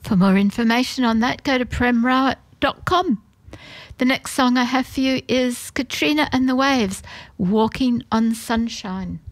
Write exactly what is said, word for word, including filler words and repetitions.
For more information on that, go to prem rawat dot com. The next song I have for you is Katrina and the Waves, Walking on Sunshine.